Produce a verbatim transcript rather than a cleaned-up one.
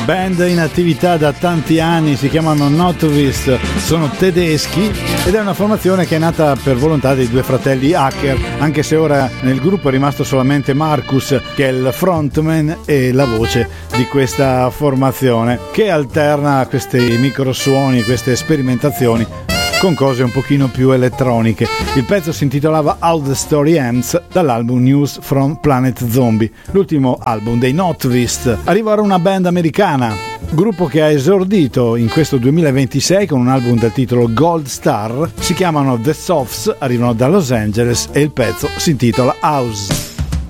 Band in attività da tanti anni, si chiamano Notwist, sono tedeschi ed è una formazione che è nata per volontà dei due fratelli hacker, anche se ora nel gruppo è rimasto solamente Marcus, che è il frontman e la voce di questa formazione, che alterna questi microsuoni, queste sperimentazioni con cose un pochino più elettroniche. Il pezzo si intitolava How the Story Ends, dall'album News from Planet Zombie, l'ultimo album dei Notwist. Arriva ora una band americana, gruppo che ha esordito in questo duemilaventisei con un album dal titolo Gold Star, si chiamano The Softs, arrivano da Los Angeles e il pezzo si intitola House.